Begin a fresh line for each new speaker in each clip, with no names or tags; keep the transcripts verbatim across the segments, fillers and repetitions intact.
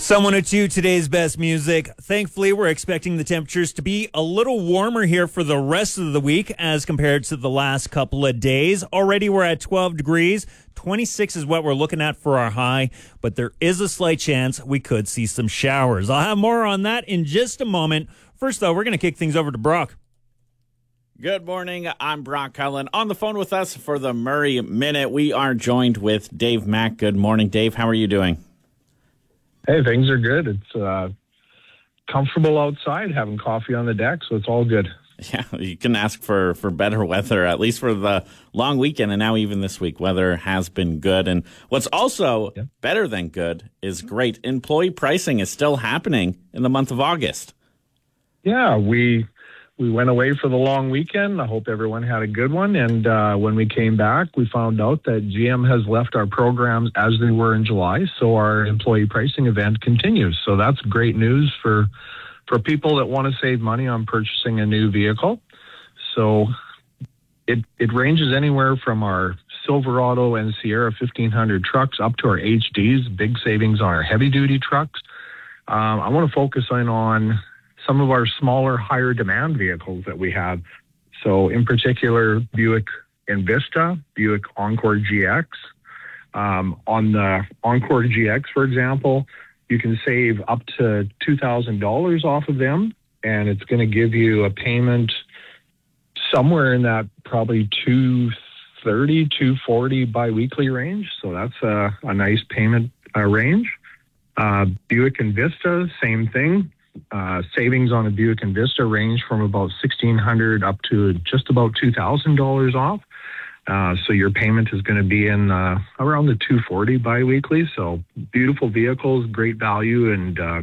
Sun one oh two, today's best music. Thankfully, we're expecting the temperatures to be a little warmer here for the rest of the week as compared to the last couple of days. Already we're at twelve degrees. twenty-six is what we're looking at for our high, but there is a slight chance we could see some showers. I'll have more on that in just a moment. First, though, we're going to kick things over to Brock.
Good morning. I'm Brock Cullen. On the phone with us for the Murray Minute, we are joined with Dave Mack. Good morning, Dave. How are you doing?
Hey, things are good. It's uh, comfortable outside, having coffee on the deck, so it's all good.
Yeah, you can ask for, for better weather, at least for the long weekend, and now even this week, weather has been good. And what's also yeah. better than good is great. Employee pricing is still happening in the month of August.
Yeah, we we went away for the long weekend. I hope everyone had a good one. And uh, when we came back, we found out that G M has left our programs as they were in July, so our employee pricing event continues. So that's great news for for people that want to save money on purchasing a new vehicle. So it it ranges anywhere from our Silverado and Sierra fifteen hundred trucks up to our H Ds, big savings on our heavy-duty trucks. Um, I want to focus in on some of our smaller, higher demand vehicles that we have. So in particular, Buick Envista, Buick Encore G X. Um, on the Encore G X, for example, you can save up to two thousand dollars off of them, and it's going to give you a payment somewhere in that probably two thirty, two forty biweekly range. So that's a, a nice payment uh, range. Uh, Buick Envista, same thing. Uh, savings on a Buick Envista range from about sixteen hundred dollars up to just about two thousand dollars off. Uh, so your payment is going to be in uh, around the two forty biweekly. So beautiful vehicles, great value, and uh,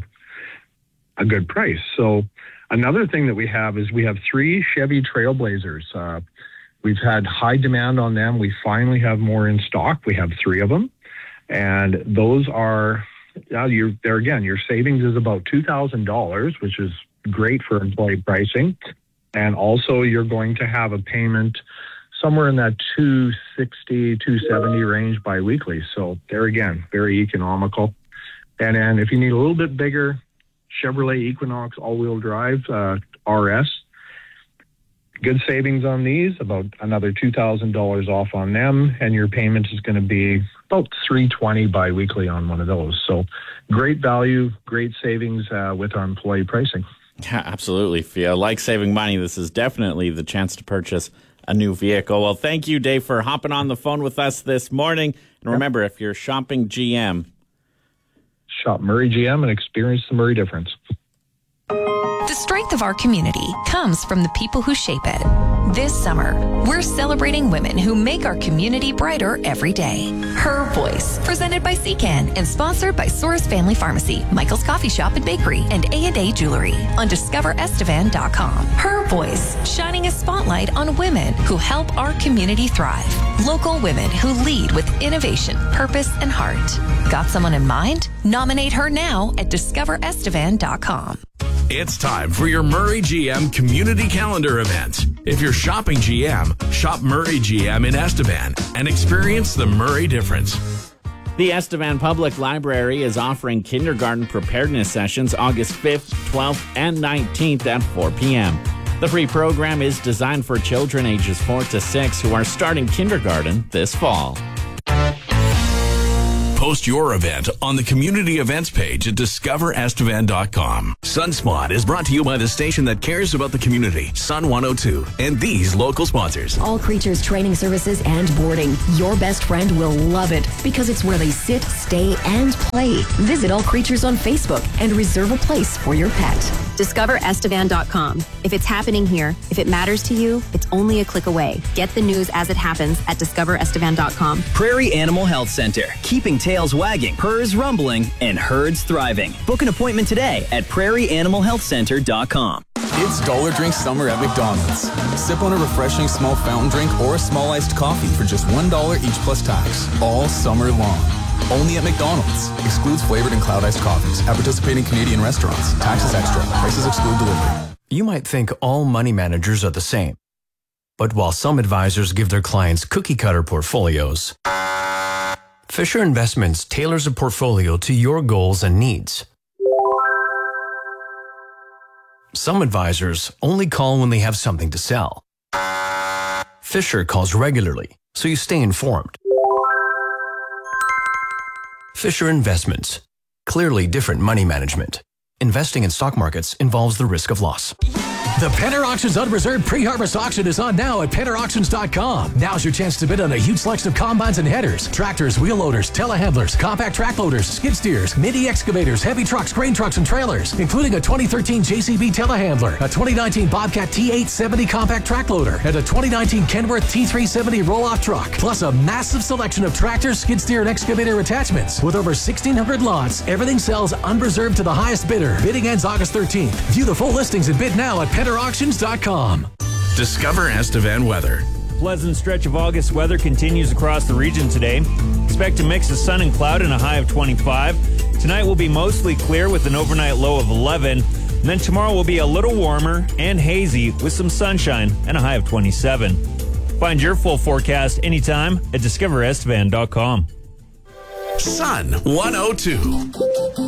a good price. So another thing that we have is we have three Chevy Trailblazers. Uh, we've had high demand on them. We finally have more in stock. We have three of them, and those are Yeah, you're there again. Your savings is about two thousand dollars, which is great for employee pricing, and also you're going to have a payment somewhere in that two sixty, two seventy range biweekly. So there again, very economical. And then if you need a little bit bigger, Chevrolet Equinox all-wheel drive uh, R S. Good savings on these, about another two thousand dollars off on them, and your payment is going to be about three twenty biweekly on one of those. So great value, great savings uh, with our employee pricing.
Yeah, absolutely. If you like saving money, this is definitely the chance to purchase a new vehicle. Well, thank you, Dave, for hopping on the phone with us this morning. And remember, if you're shopping G M,
shop Murray G M and experience the Murray difference.
The strength of our community comes from the people who shape it. This summer, we're celebrating women who make our community brighter every day. Her Voice, presented by C C A N and sponsored by Soros Family Pharmacy, Michael's Coffee Shop and Bakery, and A and A Jewelry on discover estevan dot com. Her Voice, shining a spotlight on women who help our community thrive. Local women who lead with innovation, purpose, and heart. Got someone in mind? Nominate her now at discover estevan dot com.
It's time for your Murray G M Community Calendar event. If you're shopping G M, shop Murray G M in Estevan and experience the Murray difference.
The Estevan Public Library is offering kindergarten preparedness sessions August fifth, twelfth, and nineteenth at four p.m. The free program is designed for children ages four to six who are starting kindergarten this fall.
Post your event on the community events page at discover estevan dot com. Sunspot is brought to you by the station that cares about the community, Sun one oh two, and these local sponsors.
All Creatures Training Services and Boarding. Your best friend will love it because it's where they sit, stay, and play. Visit All Creatures on Facebook and reserve a place for your pet.
discover estevan dot com. If it's happening here, if it matters to you, it's only a click away. Get the news as it happens at discover estevan dot com.
Prairie Animal Health Center. Keeping tails wagging, purrs rumbling, and herds thriving. Book an appointment today at prairie animal health center dot com.
It's Dollar Drink Summer at McDonald's. Sip on a refreshing small fountain drink or a small iced coffee for just one dollar each plus tax, all summer long. Only at McDonald's. Excludes flavored and cloud iced coffees at participating Canadian restaurants. Taxes extra. Prices exclude delivery.
You might think all money managers are the same. But while some advisors give their clients cookie-cutter portfolios, Fisher Investments tailors a portfolio to your goals and needs. Some advisors only call when they have something to sell. Fisher calls regularly, so you stay informed. Fisher Investments. Clearly different money management. Investing in stock markets involves the risk of loss.
The Penner Auctions Unreserved Pre-Harvest Auction is on now at penner auctions dot com. Now's your chance to bid on a huge selection of combines and headers, tractors, wheel loaders, telehandlers, compact track loaders, skid steers, mini excavators, heavy trucks, grain trucks, and trailers, including a twenty thirteen J C B telehandler, a twenty nineteen Bobcat T eight seventy compact track loader, and a twenty nineteen Kenworth T three seventy roll-off truck, plus a massive selection of tractors, skid steer, and excavator attachments. With over sixteen hundred lots, everything sells unreserved to the highest bidder. Bidding ends August thirteenth. View the full listings and bid now at penner auctions dot com.
Discover Estevan weather.
Pleasant stretch of August weather continues across the region today. Expect a mix of sun and cloud and a high of twenty-five. Tonight will be mostly clear with an overnight low of eleven. And then tomorrow will be a little warmer and hazy with some sunshine and a high of twenty-seven. Find your full forecast anytime at discover estevan dot com.
Sun one oh two.